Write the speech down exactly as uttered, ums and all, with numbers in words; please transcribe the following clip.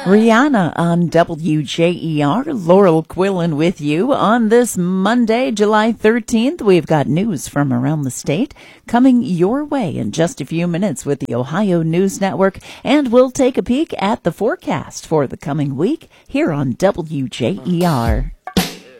Rihanna on W J E R. Laurel Quillen with you on this Monday, July thirteenth. We've got news from around the state coming your way in just a few minutes with the Ohio News Network, and we'll take a peek at the forecast for the coming week here on W J E R.